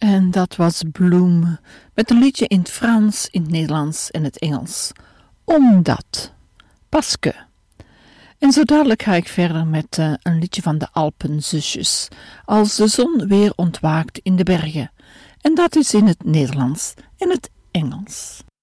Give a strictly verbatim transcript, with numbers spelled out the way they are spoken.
En dat was Bloem, met een liedje in het Frans, in het Nederlands en het Engels. Omdat. Paske. En zo dadelijk ga ik verder met uh, een liedje van de Alpenzusjes. Als de zon weer ontwaakt in de bergen. En dat is in het Nederlands en het Engels.